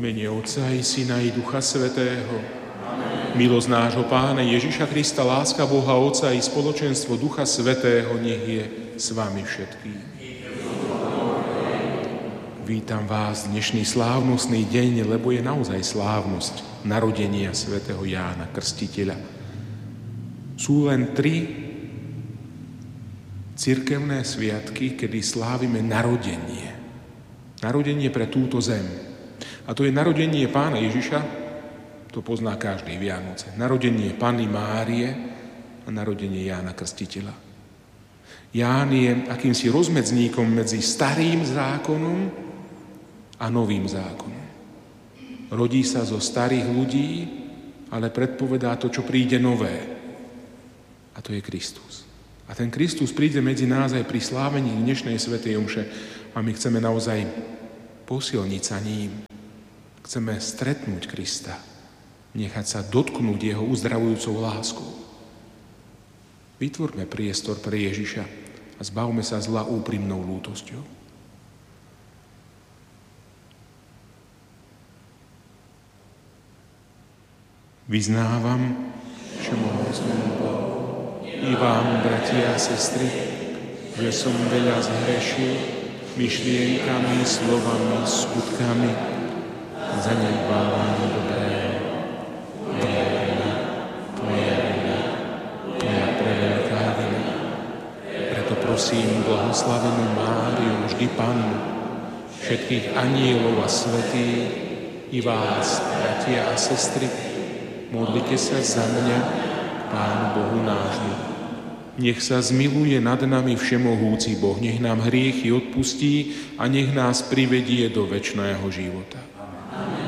mene Otca i Syna i Ducha Svätého. Milosť nášho Pána Ježiša Krista, láska Boha Otca i spoločenstvo Ducha Svätého nech je s vami všetkými. Vítam vás v dnešný slávnostný deň, lebo je naozaj slávnosť narodenia svätého Jána Krstiteľa. Sú len 3 cirkevné sviatky, kedy slávime narodenie. Narodenie pre túto zem. A to je narodenie Pána Ježiša, to pozná každý Vianoce. Narodenie Panny Márie a narodenie Jána Krstiteľa. Ján je akýmsi rozmedzníkom medzi starým zákonom a novým zákonom. Rodí sa zo starých ľudí, ale predpovedá to, čo príde nové. A to je Kristus. A ten Kristus príde medzi nás aj pri slávení dnešnej svätej omše a my chceme naozaj posilniť sa ním. Chceme stretnúť Krista, nechať sa dotknúť jeho uzdravujúcou láskou. Vytvorme priestor pre Ježiša a zbavme sa zla úprimnou lútosťou. Vyznávam všemohúcnemu Bohu i vám, bratia a sestry, že som veľa zhrešil myšlienkami, slovami, skutkami, zanedbávam dobrého. Tvoja preveľká vina. Preto prosím blahoslavenú Máriu, vždy Pannu, všetkých anjelov a svätých i vás, bratia a sestry, modlite sa za mňa, Pánu Bohu nášmu. Nech sa zmiluje nad nami všemohúci Boh, nech nám hriechy odpustí a nech nás privedie do večného života. Amen.